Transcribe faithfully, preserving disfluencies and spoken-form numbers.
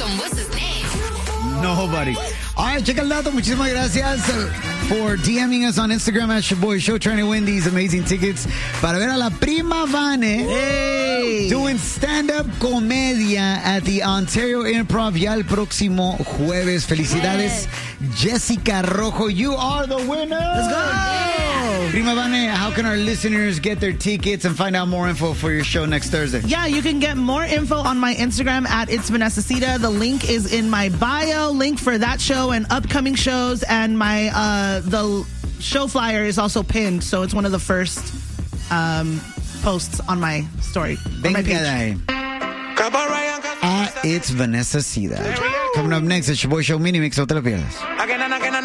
from what's his name? Nobody. All right, check el dato. Muchísimas gracias for DMing us on Instagram at Shaboy Show, trying to win these amazing tickets para ver a la Prima Vane hey. doing stand-up comedia at the Ontario Improv ya el próximo jueves. Felicidades, yes. Jessica Rojo. You are the winner. Let's go. Yeah. Prima Vane, how can our listeners get their tickets and find out more info for your show next Thursday? Yeah, you can get more info on my Instagram at It's Vanessa Cita. The link is in my bio. Link for that show and upcoming shows, and my uh, the show flyer is also pinned, so it's one of the first um, posts on my story. On my page. Ah, It's Vanessa Cita. Coming up next, it's your boy Show Mini Mix. No te lo pierdas.